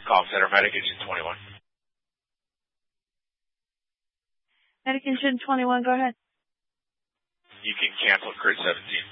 Call center, Medic Engine 21. Medic Engine 21, go ahead. You can cancel Cruise 17.